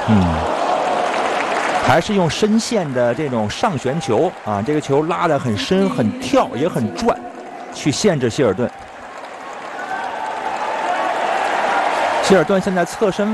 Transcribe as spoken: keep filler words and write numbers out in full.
嗯，还是用深线的这种上旋球啊，这个球拉得很深、很跳，也很转，去限制希尔顿。希尔顿现在侧身